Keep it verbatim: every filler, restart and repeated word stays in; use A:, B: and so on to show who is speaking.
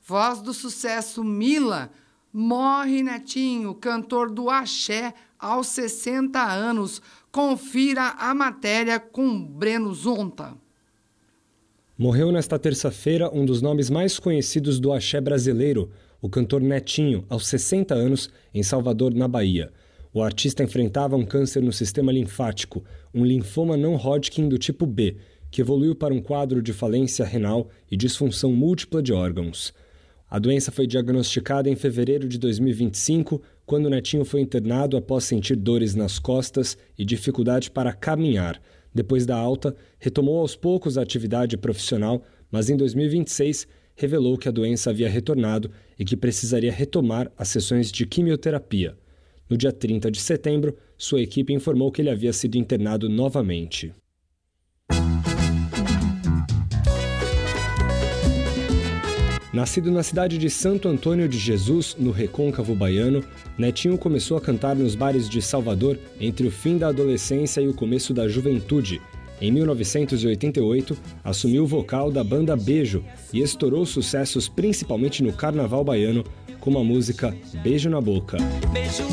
A: Voz do sucesso Mila, morre Netinho, cantor do axé aos sessenta anos. Confira a matéria com Breno Zonta.
B: Morreu nesta terça-feira um dos nomes mais conhecidos do axé brasileiro, o cantor Netinho, aos sessenta anos, em Salvador, na Bahia. O artista enfrentava um câncer no sistema linfático, um linfoma não Hodgkin do tipo B, que evoluiu para um quadro de falência renal e disfunção múltipla de órgãos. A doença foi diagnosticada em fevereiro de dois mil e vinte e cinco, quando Netinho foi internado após sentir dores nas costas e dificuldade para caminhar. Depois da alta, retomou aos poucos a atividade profissional, mas em dois mil e vinte e seis revelou que a doença havia retornado e que precisaria retomar as sessões de quimioterapia. No dia trinta de setembro, sua equipe informou que ele havia sido internado novamente. Nascido na cidade de Santo Antônio de Jesus, no Recôncavo Baiano, Netinho começou a cantar nos bares de Salvador entre o fim da adolescência e o começo da juventude. Em mil novecentos e oitenta e oito, assumiu o vocal da banda Beijo e estourou sucessos principalmente no carnaval baiano, como a música Beijo na Boca.